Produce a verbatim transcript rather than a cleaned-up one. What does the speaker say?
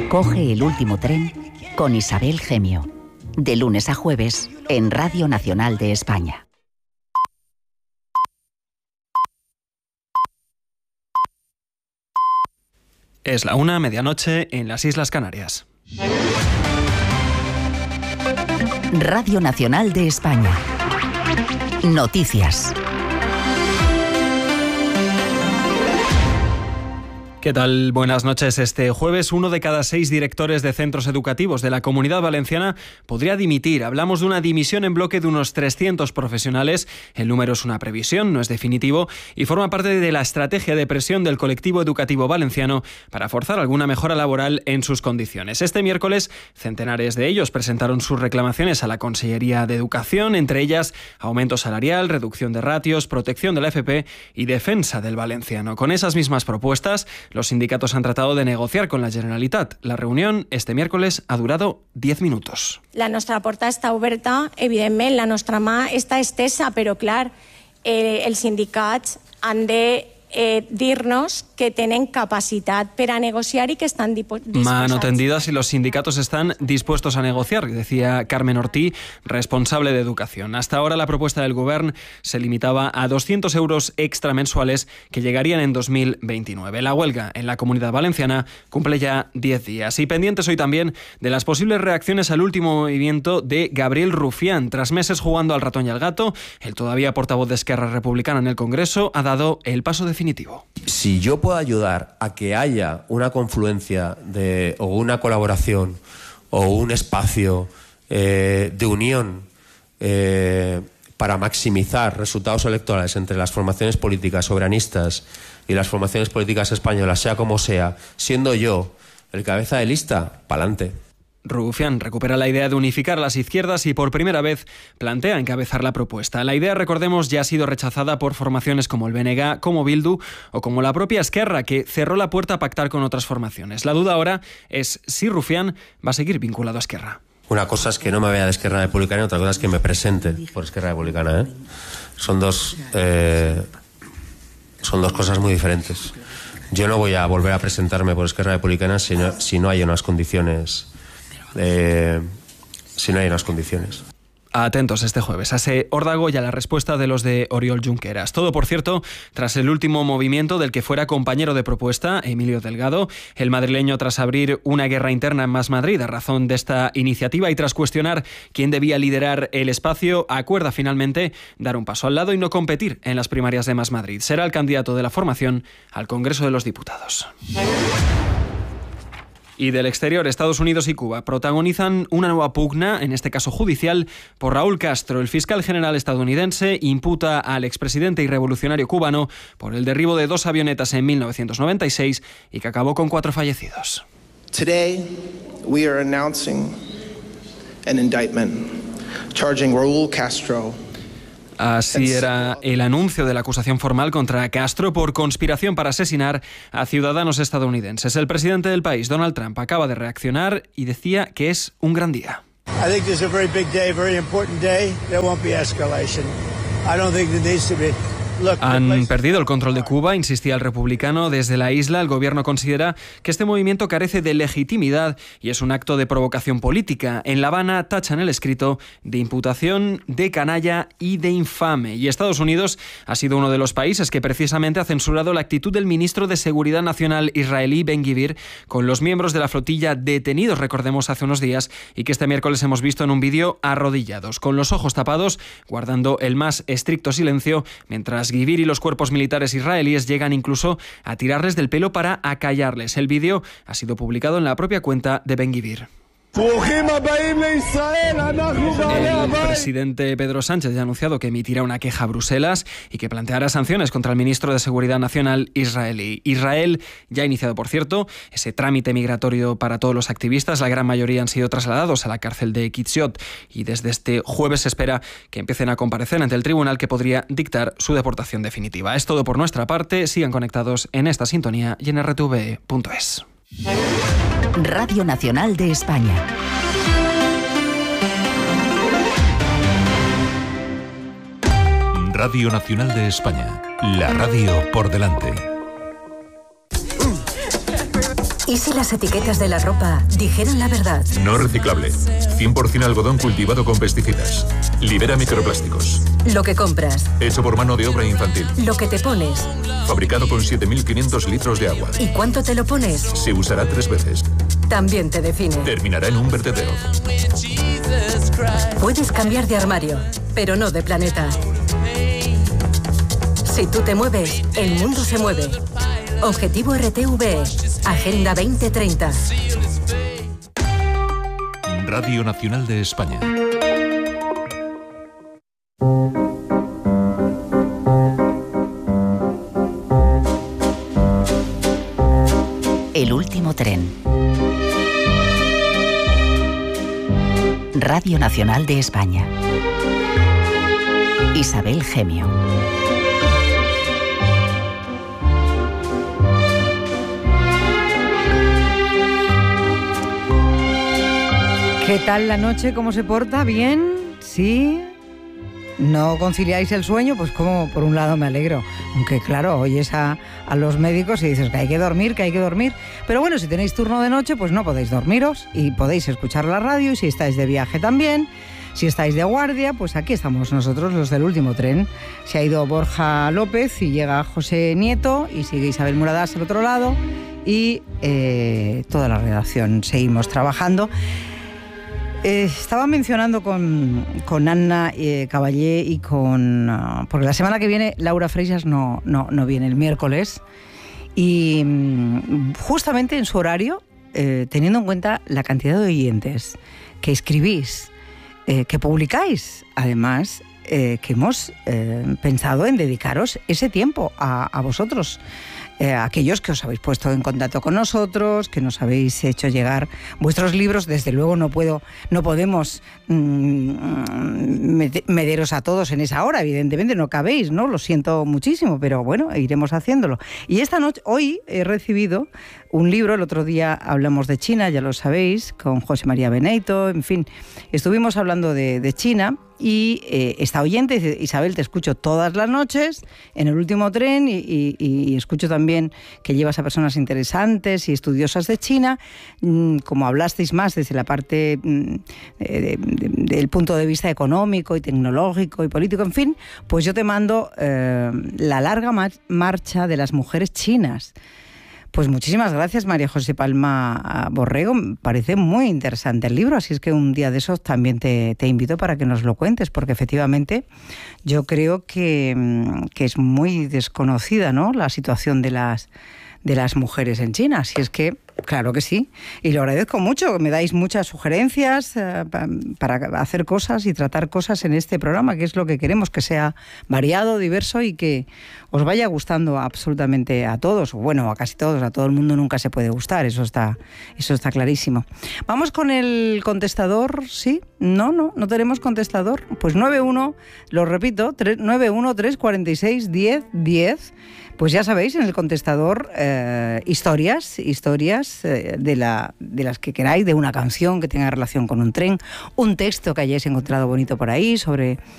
Coge el último tren con Isabel Gemio. De lunes a jueves en Radio Nacional de España. Es la una, medianoche, en las Islas Canarias. Radio Nacional de España. Noticias. ¿Qué tal? Buenas noches. Este jueves, uno de cada seis directores de centros educativos de la Comunidad Valenciana podría dimitir. Hablamos de una dimisión en bloque de unos trescientos profesionales. El número es una previsión, no es definitivo, y forma parte de la estrategia de presión del colectivo educativo valenciano para forzar alguna mejora laboral en sus condiciones. Este miércoles, centenares de ellos presentaron sus reclamaciones a la Consellería de Educación, entre ellas aumento salarial, reducción de ratios, protección de la F P y defensa del valenciano. Con esas mismas propuestas, los sindicatos han tratado de negociar con la Generalitat. La reunión este miércoles ha durado diez minutos. La nostra porta està oberta, evidentment, la nostra mà està estesa, però clar, eh, els sindicats han de eh, dir-nos que tenen capacitat per a negociar y que están dispuestos. Mano tendida si los sindicatos están dispuestos a negociar, decía Carmen Ortí, responsable de Educación. Hasta ahora la propuesta del Govern se limitaba a doscientos euros extra mensuales que llegarían en dos mil veintinueve. La huelga en la Comunidad Valenciana cumple ya diez días. Y pendientes hoy también de las posibles reacciones al último movimiento de Gabriel Rufián. Tras meses jugando al ratón y al gato, el todavía portavoz de Esquerra Republicana en el Congreso ha dado el paso definitivo. Si yo puedo ayudar a que haya una confluencia de, o una colaboración o un espacio eh, de unión eh, para maximizar resultados electorales entre las formaciones políticas soberanistas y las formaciones políticas españolas, sea como sea, siendo yo el cabeza de lista, pa'lante. Rufián recupera la idea de unificar a las izquierdas y por primera vez plantea encabezar la propuesta. La idea, recordemos, ya ha sido rechazada por formaciones como el B N G, como Bildu o como la propia Esquerra, que cerró la puerta a pactar con otras formaciones. La duda ahora es si Rufián va a seguir vinculado a Esquerra. Una cosa es que no me vaya de Esquerra Republicana y otra cosa es que me presente por Esquerra Republicana, ¿eh? Son dos, eh, son dos cosas muy diferentes. Yo no voy a volver a presentarme por Esquerra Republicana si no, si no hay unas condiciones... Eh, si no hay unas condiciones. Atentos este jueves a ese órdago y a la respuesta de los de Oriol Junqueras. Todo, por cierto, tras el último movimiento del que fuera compañero de propuesta, Emilio Delgado, el madrileño, tras abrir una guerra interna en Más Madrid a razón de esta iniciativa y tras cuestionar quién debía liderar el espacio, acuerda finalmente dar un paso al lado y no competir en las primarias de Más Madrid. Será el candidato de la formación al Congreso de los Diputados. Y del exterior, Estados Unidos y Cuba protagonizan una nueva pugna, en este caso judicial, por Raúl Castro. El fiscal general estadounidense imputa al expresidente y revolucionario cubano por el derribo de dos avionetas en mil novecientos noventa y seis y que acabó con cuatro fallecidos. Today, we are announcing an indictment charging Raúl Castro. Así era el anuncio de la acusación formal contra Castro por conspiración para asesinar a ciudadanos estadounidenses. El presidente del país, Donald Trump, acaba de reaccionar y decía que es un gran día. I think this is a very big day, very important day. There won't be escalation. I don't think there needs to be. Han perdido el control de Cuba, insistía el republicano. Desde la isla, el gobierno considera que este movimiento carece de legitimidad y es un acto de provocación política. En La Habana tachan el escrito de imputación de canalla y de infame. Y Estados Unidos ha sido uno de los países que precisamente ha censurado la actitud del ministro de Seguridad Nacional israelí, Ben-Gvir, con los miembros de la flotilla detenidos, recordemos, hace unos días, y que este miércoles hemos visto en un vídeo arrodillados, con los ojos tapados, guardando el más estricto silencio, mientras Gvir y los cuerpos militares israelíes llegan incluso a tirarles del pelo para acallarles. El vídeo ha sido publicado en la propia cuenta de Ben-Gvir. El presidente Pedro Sánchez ya ha anunciado que emitirá una queja a Bruselas y que planteará sanciones contra el ministro de Seguridad Nacional israelí. Israel ya ha iniciado, por cierto, ese trámite migratorio para todos los activistas. La gran mayoría han sido trasladados a la cárcel de Kiziot y desde este jueves se espera que empiecen a comparecer ante el tribunal que podría dictar su deportación definitiva. Es todo por nuestra parte. Sigan conectados en esta sintonía y en r t v punto es. Radio Nacional de España. Radio Nacional de España. La radio por delante. ¿Y si las etiquetas de la ropa dijeran la verdad? No reciclable. cien por ciento algodón cultivado con pesticidas. Libera microplásticos. Lo que compras. Hecho por mano de obra infantil. Lo que te pones. Fabricado con siete mil quinientos litros de agua. ¿Y cuánto te lo pones? Se usará tres veces. También te define. Terminará en un vertedero. Puedes cambiar de armario, pero no de planeta. Si tú te mueves, el mundo se mueve. Objetivo R T V, Agenda veinte treinta. Radio Nacional de España. El último tren. Radio Nacional de España. Isabel Gemio. ¿Qué tal la noche? ¿Cómo se porta? ¿Bien? ¿Sí? ¿No conciliáis el sueño? Pues como, por un lado me alegro. Aunque claro, oyes a, a los médicos y dices que hay que dormir, que hay que dormir. Pero bueno, si tenéis turno de noche, pues no podéis dormiros y podéis escuchar la radio. Y si estáis de viaje también, si estáis de guardia, pues aquí estamos nosotros, los del último tren. Se ha ido Borja López y llega José Nieto y sigue Isabel Muradas al otro lado. Y eh, toda la redacción seguimos trabajando. Eh, estaba mencionando con, con Anna eh, Caballé y con... Uh, porque la semana que viene Laura Freixas no, no, no viene, el miércoles. Y um, justamente en su horario, eh, teniendo en cuenta la cantidad de oyentes que escribís, eh, que publicáis, además, eh, que hemos eh, pensado en dedicaros ese tiempo a, a vosotros. Eh, aquellos que os habéis puesto en contacto con nosotros, que nos habéis hecho llegar vuestros libros. Desde luego no puedo, no podemos mmm, meteros a todos en esa hora, evidentemente no cabéis, ¿no? Lo siento muchísimo, pero bueno, iremos haciéndolo. Y esta noche, hoy he recibido un libro, el otro día hablamos de China, ya lo sabéis, con José María Beneito, en fin, estuvimos hablando de, de China. Y eh, esta oyente dice: Isabel, te escucho todas las noches en el último tren y, y, y escucho también que llevas a personas interesantes y estudiosas de China. Mm, como hablasteis más desde la parte mm, de, de, del punto de vista económico y tecnológico y político, en fin, pues yo te mando eh, la larga mar- marcha de las mujeres chinas. Pues muchísimas gracias, María José Palma Borrego. Me parece muy interesante el libro, así es que un día de esos también te, te invito para que nos lo cuentes, porque efectivamente yo creo que, que es muy desconocida, ¿no?, la situación de las, de las mujeres en China. Así es que, claro que sí, y lo agradezco mucho. Me dais muchas sugerencias eh, para hacer cosas y tratar cosas en este programa, que es lo que queremos, que sea variado, diverso y que os vaya gustando absolutamente a todos, o bueno, a casi todos. A todo el mundo nunca se puede gustar, eso está, eso está clarísimo. Vamos con el contestador, ¿sí? No, no, no tenemos contestador. Pues nueve uno, lo repito, nueve uno tres cuatro seis diez diez. Pues ya sabéis, en el contestador, eh, historias, historias eh, de, la, de las que queráis, de una canción que tenga relación con un tren, un texto que hayáis encontrado bonito por ahí sobre